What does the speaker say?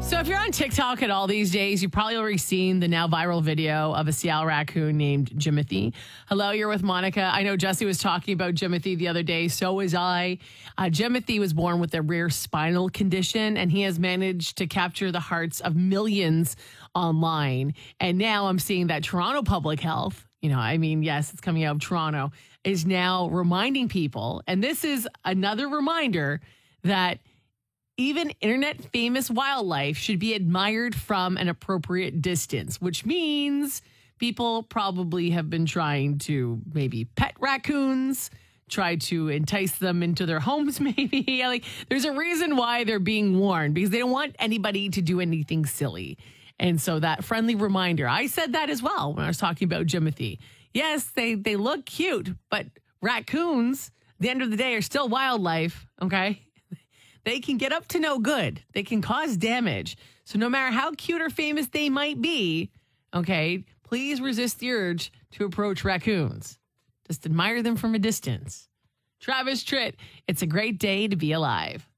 So if you're on TikTok at all these days, you've probably already seen the now viral video of a Seattle raccoon named Jimothy. Hello, you're with Monica. I know Jesse was talking about Jimothy the other day. So was I. Jimothy was born with a rare spinal condition, and he has managed to capture the hearts of millions online. And now I'm seeing that Toronto Public Health, yes, it's coming out of Toronto, is now reminding people, and this is another reminder that even internet famous wildlife should be admired from an appropriate distance, which means people probably have been trying to maybe pet raccoons, try to entice them into their homes, maybe. There's a reason why they're being warned, because they don't want anybody to do anything silly. And so that friendly reminder, I said that as well when I was talking about Jimothy. Yes, they look cute, but raccoons, at the end of the day, are still wildlife, okay? They can get up to no good. They can cause damage. So no matter how cute or famous they might be, okay, please resist the urge to approach raccoons. Just admire them from a distance. Travis Tritt, it's a great day to be alive.